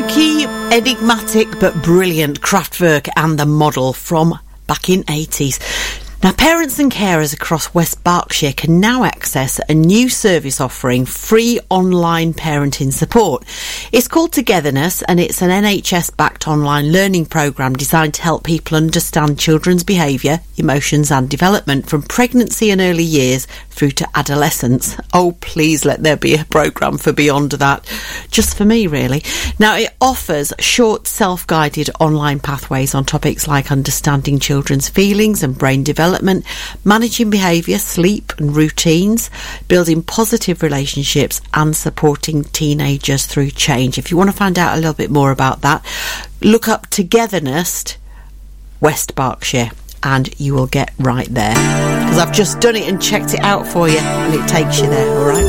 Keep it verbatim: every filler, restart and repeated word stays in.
spooky, enigmatic but brilliant Kraftwerk and the Model from back in eighties. Now, parents and carers across West Berkshire can now access a new service offering free online parenting support. It's called Togetherness, and it's an N H S-backed online learning programme designed to help people understand children's behaviour, emotions and development from pregnancy and early years through to adolescence. Oh, please let there be a programme for beyond that. Just for me, really. Now, it offers short, self-guided online pathways on topics like understanding children's feelings and brain development, managing behaviour, sleep and routines, building positive relationships and supporting teenagers through change. If you want to find out a little bit more about that, look up Togetherness West Berkshire and you will get right there, because I've just done it and checked it out for you and it takes you there, all right?